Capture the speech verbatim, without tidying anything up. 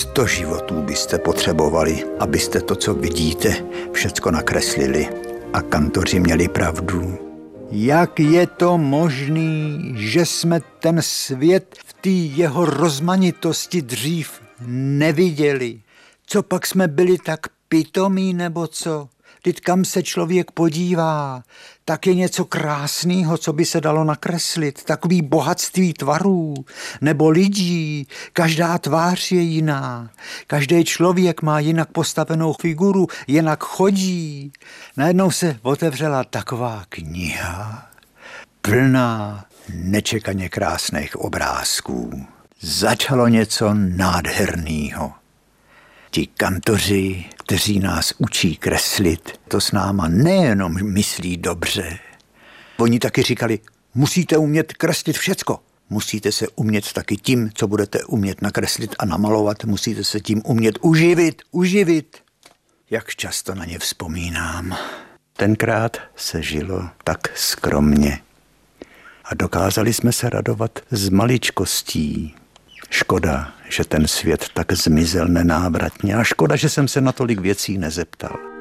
Sto životů byste potřebovali, abyste to, co vidíte, všecko nakreslili. A kantoři měli pravdu. Jak je to možný, že jsme ten svět v té jeho rozmanitosti dřív neviděli? Co pak jsme byli tak pitomí nebo co? Vždyť kam se člověk podívá, tak je něco krásného, co by se dalo nakreslit. Takový bohatství tvarů nebo lidí. Každá tvář je jiná. Každý člověk má jinak postavenou figuru, jinak chodí. Najednou se otevřela taková kniha, plná nečekaně krásných obrázků. Začalo něco nádherného. Ti kantoři, kteří nás učí kreslit, to s náma nejenom myslí dobře. Oni taky říkali, musíte umět kreslit všecko. Musíte se umět taky tím, co budete umět nakreslit a namalovat. Musíte se tím umět uživit, uživit. Jak často na ně vzpomínám. Tenkrát se žilo tak skromně. A dokázali jsme se radovat z maličkostí. Škoda, že ten svět tak zmizel nenávratně a škoda, že jsem se na tolik věcí nezeptal.